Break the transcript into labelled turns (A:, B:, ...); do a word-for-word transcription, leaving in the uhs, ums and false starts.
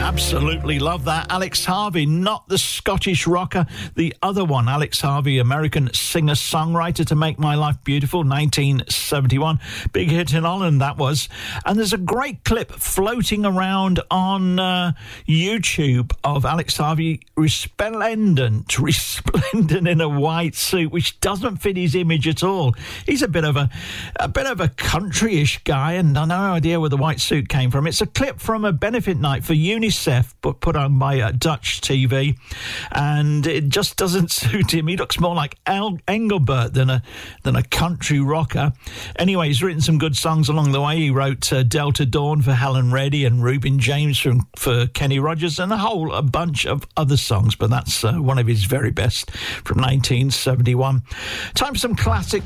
A: Absolutely love that. Alex Harvey, not the Scottish rocker, the other one. Alex Harvey, American singer-songwriter, To Make My Life Beautiful, nineteen seventy-one. Big hit in Holland, that was. And there's a great clip floating around on uh, YouTube of Alex Harvey resplendent, resplendent in a white suit, which doesn't fit his image at all. He's a bit of a, a bit of a country-ish guy, and I've no idea where the white suit came from. It's a clip from a benefit night for UNICEF, but put on by uh, Dutch T V, and it just doesn't suit him. He looks more like Al Engelbert than a than a country rocker. Anyway, he's written some good songs along the way. He wrote uh, Delta Dawn for Helen Reddy and Reuben James from, for Kenny Rogers, and a whole a bunch of other songs, but that's uh, one of his very best from nineteen seventy-one. Time for some classic